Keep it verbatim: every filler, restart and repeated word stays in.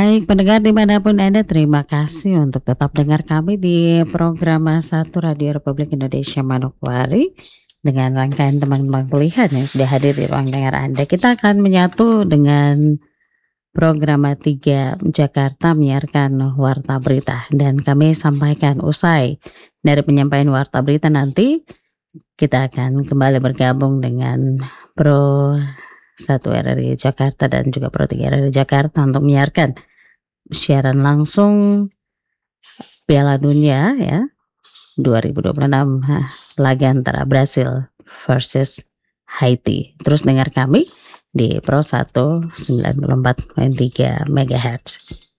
Baik, pendengar dimanapun Anda, terima kasih untuk tetap dengar kami di program satu Radio Republik Indonesia Manokwari dengan rangkaian teman-teman pilihan yang sudah hadir di ruang dengar Anda. Kita akan menyatu dengan program tiga Jakarta menyiarkan Warta Berita, dan kami sampaikan usai dari penyampaian Warta Berita nanti kita akan kembali bergabung dengan Pro satu R R I Jakarta dan juga Pro tiga R R I Jakarta untuk menyiarkan siaran langsung Piala Dunia ya dua ribu dua puluh enam, laga antara Brasil versus Haiti. Terus dengar kami di Pro satu sembilan puluh empat koma tiga megahertz.